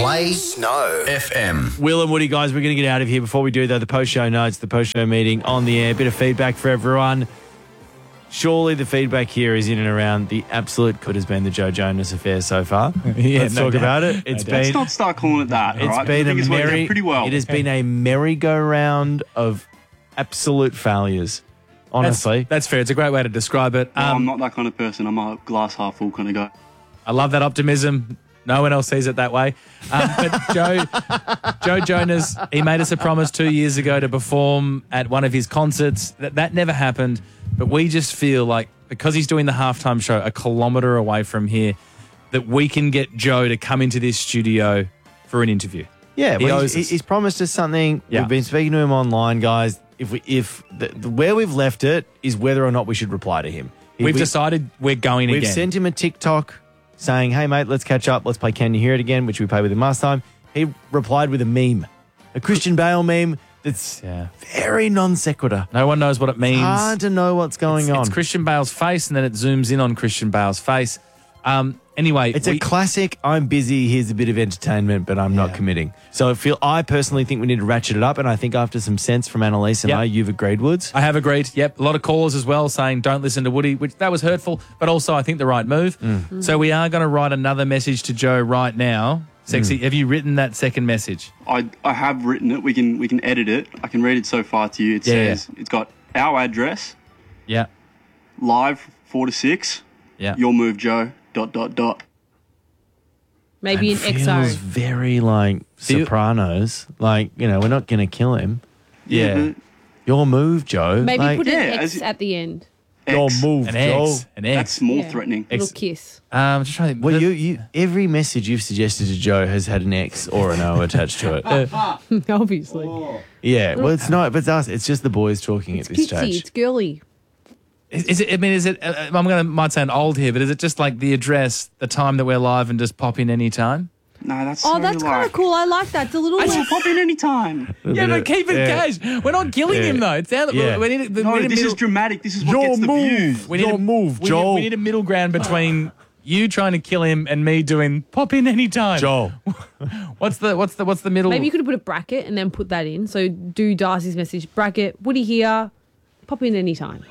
Play Snow FM. Will and Woody, guys, we're going to get out of here. Before we do, though, the post-show notes, the post-show meeting on the air, bit of feedback for everyone. Surely the feedback here is in and around the absolute could has been the Joe Jonas affair so far. Let's talk about it. Let's not start calling it that. It's right? been it's worked out pretty well. It has been a merry-go-round of absolute failures. Honestly, that's fair. It's a great way to describe it. No, I'm not that kind of person. I'm a glass half full kind of guy. I love that optimism. No one else sees it that way. But Joe Jonas, he made us a promise 2 years ago to perform at one of his concerts. That never happened. But we just feel like because he's doing the halftime show a kilometre away from here, that we can get Joe to come into this studio for an interview. Yeah, he's promised us something. Yeah. We've been speaking to him online, guys. Where we've left it is whether or not we should reply to him. We've decided we're going again. We've sent him a TikTok saying, hey, mate, let's catch up. Let's play Can You Hear It Again, which we played with him last time. He replied with a meme, a Christian Bale meme that's very non sequitur. No one knows what it means. It's hard to know what's going on. It's Christian Bale's face, and then it zooms in on Christian Bale's face. Anyway, it's a classic. I'm busy. Here's a bit of entertainment, but I'm not committing. So I personally think we need to ratchet it up, and I think after some sense from Annalise and you've agreed, Woods. I have agreed. Yep, a lot of callers as well saying don't listen to Woody, which that was hurtful, but also I think the right move. So we are going to write another message to Joe right now. Sexy, have you written that second message? I have written it. We can edit it. I can read it so far to you. It says it's got our address. Yeah. Live 4 to 6. Yeah. Your move, Joe. ... Maybe an Feels XO. very like Sopranos. Like, we're not going to kill him. Yeah. Your move, Joe. Maybe like, put an X at the end. your X. move, An Joe. X. An X. That's more threatening. Little kiss. I'm just trying to think. Well, you every message you've suggested to Joe has had an X or an O attached to it. Obviously. Yeah, well, it's not. But it's us. It's just the boys talking It's at this cutesy. stage. It's girly. Is it? I mean, is it? Might sound old here, but is it just like the address, the time that we're live, and just pop in any time? No, that's Oh, so that's kind of cool. I like that. It's a little. Pop in any time. Yeah, but keep it cash. We're not killing him though. It's down. Yeah. We need, No, this is dramatic. This is what gets the views. We need Joel. We need a middle ground between you trying to kill him and me doing pop in any time. Joel. What's the middle? Maybe you could have put a bracket and then put that in. So do Darcy's message bracket. Woody here. Pop in anytime.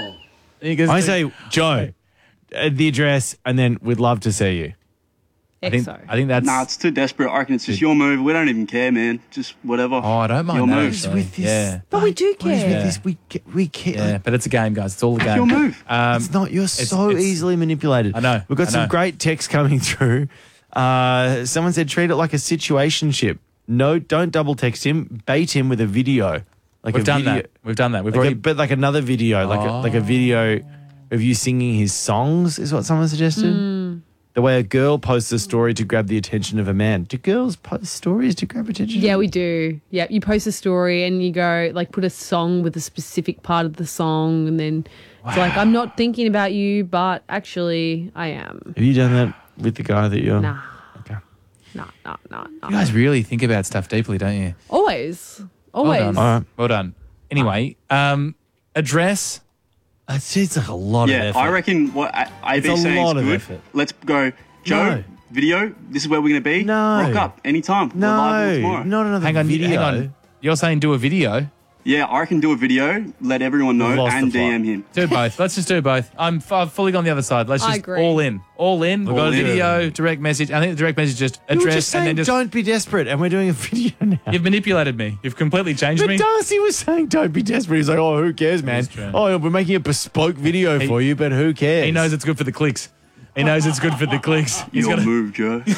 I say, Joe, the address, and then we'd love to see you. I think that's. Nah, it's too desperate. I reckon it's just your move. We don't even care, man. Just whatever. Oh, I don't mind your that. move. Actually. With this, Yeah. But we do What is care. with this? We care. Yeah, but it's a game, guys. It's all a game. Your move. It's not. You're so it's- easily manipulated. I know, We've got I some know. great texts coming through. Someone said treat it like a situationship. No, don't double text him. Bait him with a video. Like We've a done video, that. We've done that. We've Like already. but like another video, like a video of you singing his songs is what someone suggested. The way a girl posts a story to grab the attention of a man. Do girls post stories to grab attention? Yeah, we do. Yeah, you post a story and you go like put a song with a specific part of the song, and then it's like I'm not thinking about you, but actually I am. Have you done that with the guy that you're? Nah. Okay. Nah. You guys really think about stuff deeply, don't you? Always. Well done. All right. Well done. Anyway, address. It seems like a lot of Yeah, effort. I reckon what It's AB a saying lot is of good. effort. Let's go, Joe. No. Video. This is where we're going to be. No. Rock up anytime. We're live No, tomorrow. not another Hang on. video. Hang on. You're saying do a video. Yeah, I can do a video. Let everyone know Lost and the plot. DM him. Do both. Let's just do both. I've fully gone the other side. Let's I just agree. all in. All in. We've got a All in. video, direct message. I think the direct message just You were address just saying, and then just. don't be desperate, and we're doing a video now. You've manipulated me. You've completely changed But me. Darcy was saying, don't be desperate. He's like, oh, who cares, man? That's true. Oh, we're making a bespoke video for you, but who cares? He knows it's good for the clicks. He knows it's good for the clicks. He's Your got move, Joe. Play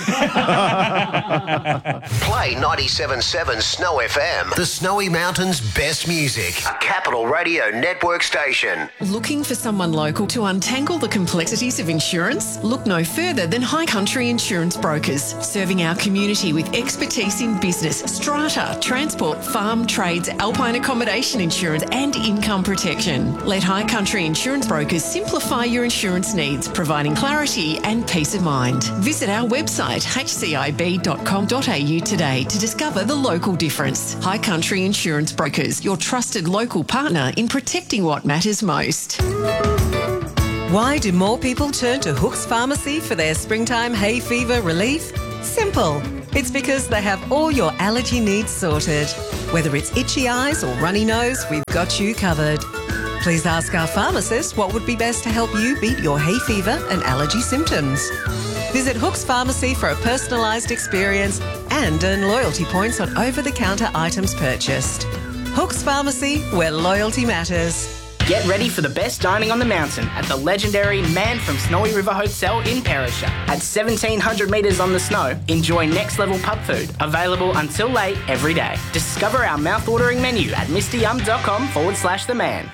97.7 Snow FM. The Snowy Mountains' best music. A Capital Radio Network station. Looking for someone local to untangle the complexities of insurance? Look no further than High Country Insurance Brokers, serving our community with expertise in business, strata, transport, farm, trades, alpine accommodation insurance and income protection. Let High Country Insurance Brokers simplify your insurance needs, providing clarity and peace of mind. Visit our website hcib.com.au today to discover the local difference. High Country Insurance Brokers, your trusted local partner in protecting what matters most. Why do more people turn to Hooks Pharmacy for their springtime hay fever relief? Simple. It's because they have all your allergy needs sorted. Whether it's itchy eyes or runny nose, we've got you covered. Please ask our pharmacist what would be best to help you beat your hay fever and allergy symptoms. Visit Hooks Pharmacy for a personalised experience and earn loyalty points on over-the-counter items purchased. Hooks Pharmacy, where loyalty matters. Get ready for the best dining on the mountain at the legendary Man from Snowy River Hotel in Perisher. At 1,700 metres on the snow, enjoy next-level pub food, available until late every day. Discover our mouth-watering menu at mryum.com/the man.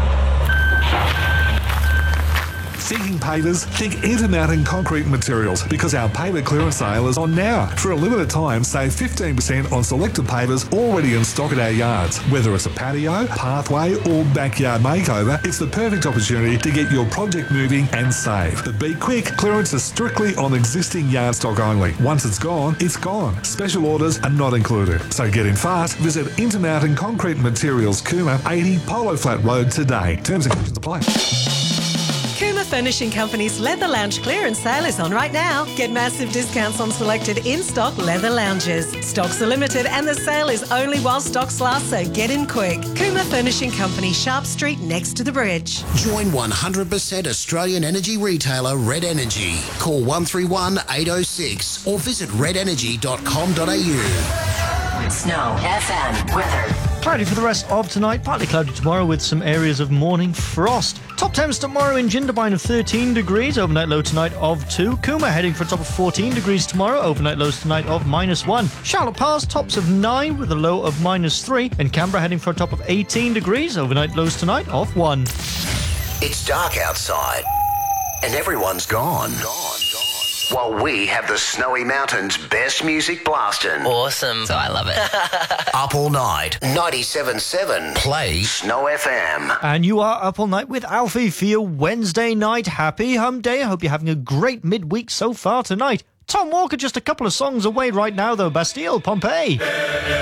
Thinking pavers? Think Intermountain Concrete Materials, because our paver clearance sale is on now. For a limited time, save 15% on selected pavers already in stock at our yards. Whether it's a patio, pathway or backyard makeover, it's the perfect opportunity to get your project moving and save. But be quick, clearance is strictly on existing yard stock only. Once it's gone, it's gone. Special orders are not included. So get in fast. Visit Intermountain Concrete Materials, Cooma, 80 Polo Flat Road today. Terms and conditions apply. Cooma Furnishing Company's Leather Lounge clearance sale is on right now. Get massive discounts on selected in-stock leather lounges. Stocks are limited and the sale is only while stocks last, so get in quick. Cooma Furnishing Company, Sharp Street next to the bridge. Join 100% Australian energy retailer Red Energy. Call 131 806 or visit redenergy.com.au. Snow FM weather. Cloudy for the rest of tonight, partly cloudy tomorrow with some areas of morning frost. Top temps tomorrow in Jindabyne of 13 degrees, overnight low tonight of 2. Cooma heading for a top of 14 degrees tomorrow, overnight lows tonight of -1. Charlotte Pass tops of 9 with a low of -3. And Canberra heading for a top of 18 degrees, overnight lows tonight of 1. It's dark outside and everyone's gone. While we have the Snowy Mountains' best music blasting. Awesome. So I love it. Up all night. 97.7. Play Snow FM. And you are up all night with Alfie for your Wednesday night happy hump day. I hope you're having a great midweek so far tonight. Tom Walker just a couple of songs away right now though. Bastille, Pompeii.